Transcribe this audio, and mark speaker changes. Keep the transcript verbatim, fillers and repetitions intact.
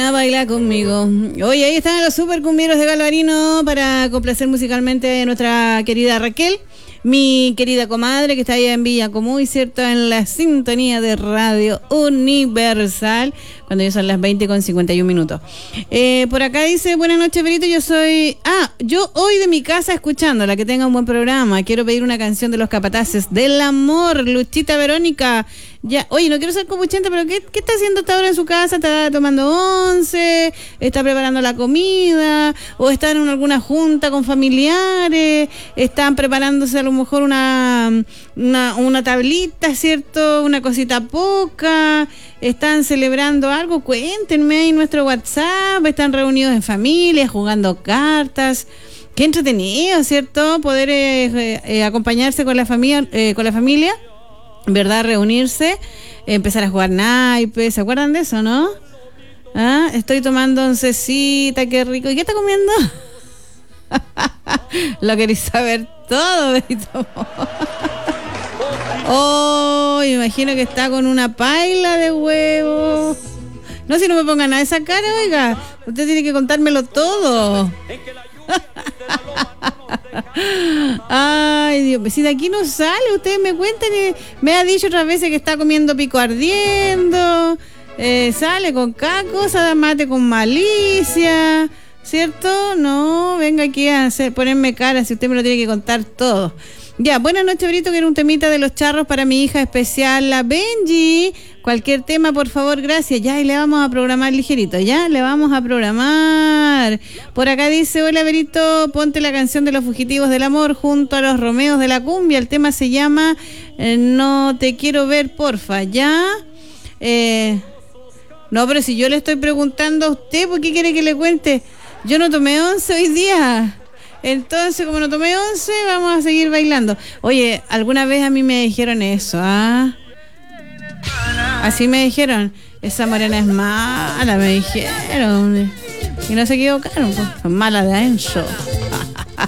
Speaker 1: a bailar conmigo. Oye, ahí están los super cumbieros de Galvarino para complacer musicalmente a nuestra querida Raquel, mi querida comadre que está allá en Villa Común, ¿cierto? En la sintonía de Radio Universal, cuando ya son las veinte con cincuenta y un minutos. Eh, por acá dice, buenas noches, Berito, yo soy... Ah, yo hoy de mi casa escuchándola, que tenga un buen programa. Quiero pedir una canción de Los Capataces del Amor, Luchita Verónica. Ya, oye, no quiero ser copuchenta, pero ¿qué, ¿qué está haciendo hasta ahora en su casa? ¿Está tomando once? ¿Está preparando la comida? ¿O está en alguna junta con familiares? ¿Están preparándose a lo mejor una, una, una tablita, ¿cierto? Una cosita poca. ¿Están celebrando algo? Cuéntenme en nuestro WhatsApp. ¿Están reunidos en familia, jugando cartas? Qué entretenido, ¿cierto? Poder eh, eh, acompañarse con la familia, eh, con la familia, ¿verdad? Reunirse, empezar a jugar naipes. ¿Se acuerdan de eso, no? ¿Ah? Estoy tomando oncecita, qué rico. ¿Y qué está comiendo? Lo queréis saber todo, Benito. Oh, me imagino que está con una paila de huevo. No, si no me pongan a esa cara, oiga. Usted tiene que contármelo todo. Ay, Dios, si de aquí no sale, ustedes me cuentan. Y me ha dicho otras veces que está comiendo pico ardiendo. Eh, sale con cada cosa, da mate con malicia, ¿cierto? No, venga aquí a hacer, ponerme cara si usted me lo tiene que contar todo. Ya, buenas noches, Brito, que era un temita de los charros para mi hija especial, la Benji. Cualquier tema, por favor, gracias. Ya, y le vamos a programar ligerito, ya, le vamos a programar. Por acá dice, hola, Berito, ponte la canción de Los Fugitivos del Amor junto a los Romeos de la Cumbia. El tema se llama eh, No te quiero ver, porfa, ¿ya? Eh, no, pero si yo le estoy preguntando a usted, ¿por qué quiere que le cuente? Yo no tomé once hoy día. Entonces, como no tomé once, vamos a seguir bailando. Oye, alguna vez a mí me dijeron eso, ¿ah? Así me dijeron, esa morena es mala, me dijeron. Y no se equivocaron, pues, son malas de adentro.